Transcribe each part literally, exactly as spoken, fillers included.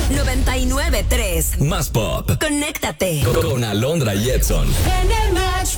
noventa y nueve tres. Más pop. Conéctate Con Alondra y Edson. en el Match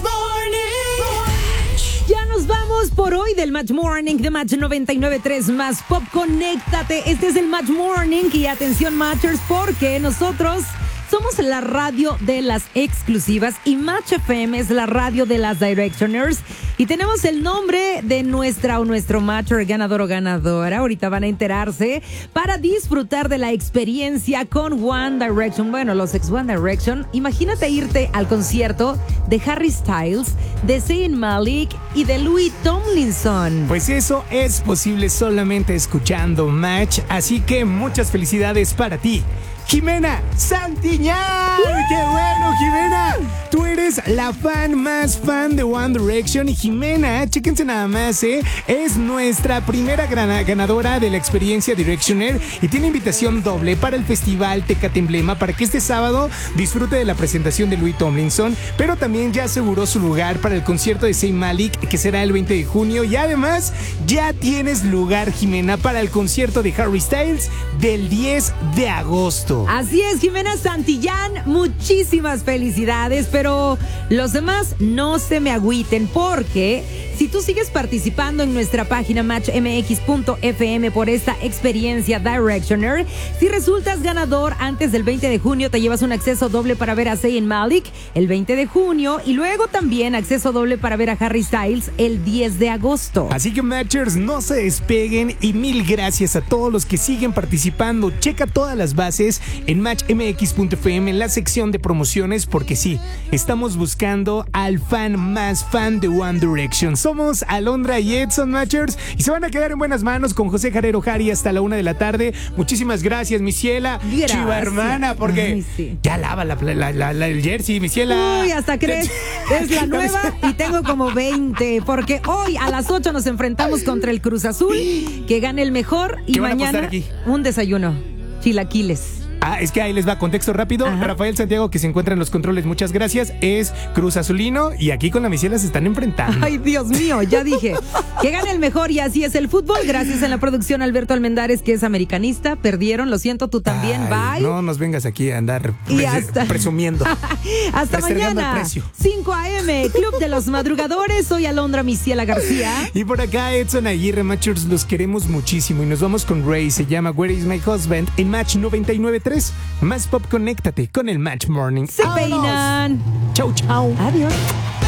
Morning. Ya nos vamos por hoy del Match Morning de Match noventa y nueve tres Más Pop. Conéctate. Este es el Match Morning. Y atención, Matchers, porque nosotros somos la radio de las exclusivas y Match F M es la radio de las Directioners. Y tenemos el nombre de nuestra o nuestro Matcher ganador o ganadora. Ahorita van a enterarse para disfrutar de la experiencia con One Direction. Bueno, los ex One Direction. Imagínate irte al concierto de Harry Styles, de Zayn Malik y de Louis Tomlinson. Pues eso es posible solamente escuchando Match. Así que muchas felicidades para ti, Jimena Santiñán. ¡Qué bueno, Jimena! Tú eres la fan más fan de One Direction. Y Jimena, chéquense nada más, ¿eh? Es nuestra primera gran- ganadora de la experiencia Directioner y tiene invitación doble para el festival Tecate Emblema para que este sábado disfrute de la presentación de Louis Tomlinson, pero también ya aseguró su lugar para el concierto de Zayn Malik, que será el veinte de junio. Y además, ya tienes lugar, Jimena, para el concierto de Harry Styles del diez de agosto. Así es, Jimena Santillán, muchísimas felicidades, pero los demás no se me agüiten porque si tú sigues participando en nuestra página match m x punto f m por esta experiencia Directioner, si resultas ganador antes del veinte de junio te llevas un acceso doble para ver a Zayn Malik el veinte de junio y luego también acceso doble para ver a Harry Styles el diez de agosto. Así que, Matchers, no se despeguen y mil gracias a todos los que siguen participando. Checa todas las bases en match m x punto f m en la sección de promociones porque sí, estamos buscando al fan más fan de One Direction. Somos Alondra y Edson, Matchers, y se van a quedar en buenas manos con José Jarero Jari hasta la una de la tarde. Muchísimas gracias, mi ciela, Gracias. chiva hermana, porque Ay, sí. ya lava la, la, la, la- el jersey, mi ciela. Uy, hasta crees, es la nueva y tengo como veinte, porque hoy a las ocho nos enfrentamos contra el Cruz Azul, que gane el mejor y ¿Qué van a mañana apostar aquí? un desayuno, chilaquiles. Ah, es que ahí les va contexto rápido. Ajá. Rafael Santiago, que se encuentra en los controles, muchas gracias, es Cruz Azulino y aquí con la misiela se están enfrentando. Ay, Dios mío, ya dije. Que gane el mejor y así es el fútbol. Gracias en la producción Alberto Almendares, que es americanista. Perdieron, lo siento, tú también. Ay, Bye. No nos vengas aquí a andar Y pres- hasta- presumiendo. Hasta Restregando el mañana. precio. cinco a m, Club de los Madrugadores. Soy Alondra Misiela García. Y por acá, Edson Aguirre, Matchers, los queremos muchísimo. Y nos vamos con Ray, se llama Where is my husband en Match noventa y nueve tres. Más Pop, conéctate con el Match Morning. Se ¡Vámonos! peinan. Chau, chau. Adiós.